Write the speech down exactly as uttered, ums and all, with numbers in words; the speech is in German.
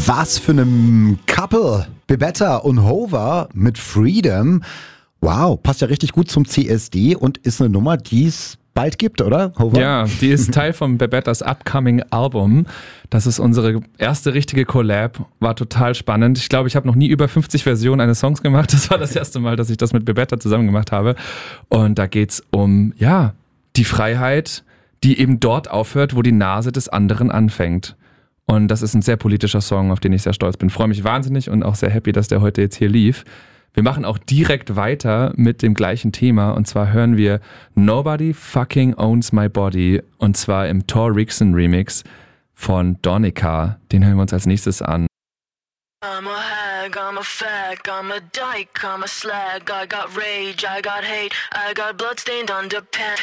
Was für ein Couple. Bebetta und Hover mit Freedom. Wow, passt ja richtig gut zum C S D und ist eine Nummer, die es bald gibt, oder, Hover? Ja, die ist Teil von Bebettas upcoming Album. Das ist unsere erste richtige Collab. War total spannend. Ich glaube, ich habe noch nie über fünfzig Versionen eines Songs gemacht. Das war das erste Mal, dass ich das mit Bebetta zusammen gemacht habe. Und da geht's um, ja, die Freiheit, die eben dort aufhört, wo die Nase des anderen anfängt. Und das ist ein sehr politischer Song, auf den ich sehr stolz bin. Freue mich wahnsinnig und auch sehr happy, dass der heute jetzt hier lief. Wir machen auch direkt weiter mit dem gleichen Thema und zwar hören wir Nobody Fucking Owns My Body und zwar im Tor Rixson Remix von Donika. Den hören wir uns als nächstes an. I'm a hag, I'm a fag, I'm a dyke, I'm a slag. I got rage, I got hate, I got bloodstained underpants.